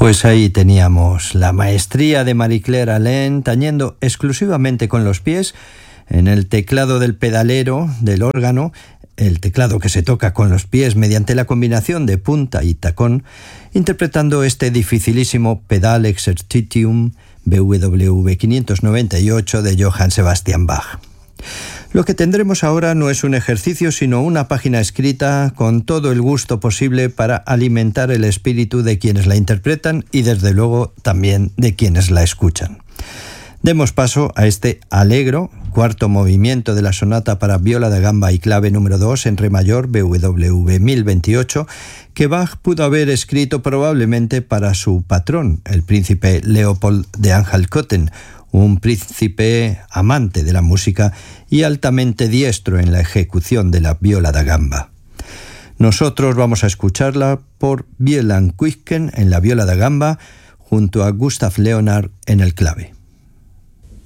Pues ahí teníamos la maestría de Marie-Claire Alain, tañendo exclusivamente con los pies en el teclado del pedalero del órgano, el teclado que se toca con los pies mediante la combinación de punta y tacón, interpretando este dificilísimo Pedal Exercitium BWV 598 de Johann Sebastian Bach. Lo que tendremos ahora no es un ejercicio, sino una página escrita con todo el gusto posible para alimentar el espíritu de quienes la interpretan y desde luego también de quienes la escuchan. Demos paso a este Allegro, cuarto movimiento de la sonata para viola da gamba y clave número 2 en re mayor BWV 1028, que Bach pudo haber escrito probablemente para su patrón, el príncipe Leopold de Anhalt-Köthen, un príncipe amante de la música y altamente diestro en la ejecución de la viola da gamba. Nosotros vamos a escucharla por Wieland Kuijken en la viola da gamba junto a Gustav Leonhardt en el clave.